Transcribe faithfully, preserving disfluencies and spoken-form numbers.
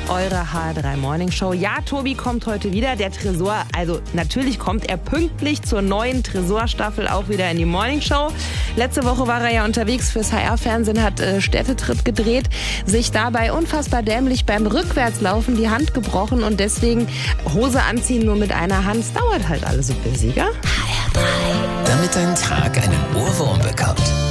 eure H drei Morning Show. Ja, Tobi kommt heute wieder. Der Tresor, also natürlich kommt er pünktlich zur neuen Tresor-Staffel auch wieder in die Morning Show. Letzte Woche war er ja unterwegs fürs H R-Fernsehen, hat äh, Städtetrip gedreht, sich dabei unfassbar dämlich beim Rückwärtslaufen die Hand gebrochen und deswegen Hose anziehen nur mit einer Hand. Es dauert halt alles so busy, gell? H R drei. Damit dein Tag einen Ohrwurm bekommt.